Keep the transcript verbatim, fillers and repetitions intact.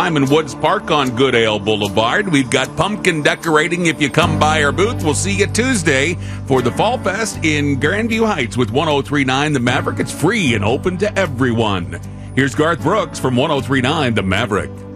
in Woods Park on Goodale Boulevard. We've got pumpkin decorating if you come by our booth. We'll see you Tuesday for the Fall Fest in Grandview Heights with one oh three point nine The Maverick. It's free and open to everyone. Here's Garth Brooks from one oh three point nine The Maverick.